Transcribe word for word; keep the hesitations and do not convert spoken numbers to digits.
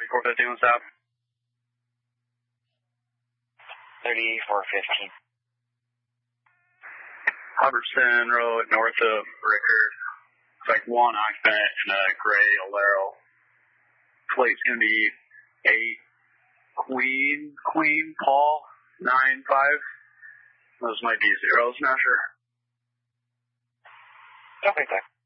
thirty-four fifteen, what's up? thirty-four fifteen. Hubbardson Road, north of Rickard. It's like one occupant in a gray Alero. Plate's going to be eight Queen, Queen, Paul, nine five. Those might be zeros, not sure. Okay, thanks.